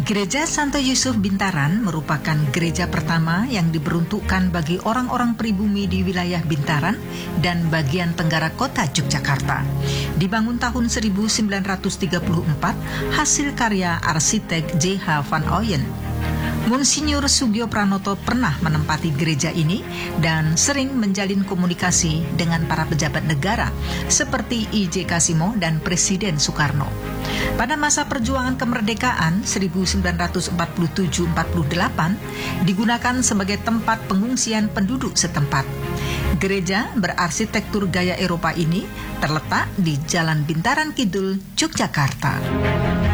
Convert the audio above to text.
Gereja Santo Yusuf Bintaran merupakan gereja pertama yang diperuntukkan bagi orang-orang pribumi di wilayah Bintaran dan bagian tenggara kota Yogyakarta. Dibangun tahun 1934 hasil karya arsitek J.H. van Ooyen. Monsinyur Sugio Pranoto pernah menempati gereja ini dan sering menjalin komunikasi dengan para pejabat negara seperti I.J. Kasimo dan Presiden Soekarno. Pada masa perjuangan kemerdekaan 1947-48 digunakan sebagai tempat pengungsian penduduk setempat. Gereja berarsitektur gaya Eropa ini terletak di Jalan Bintaran Kidul, Yogyakarta.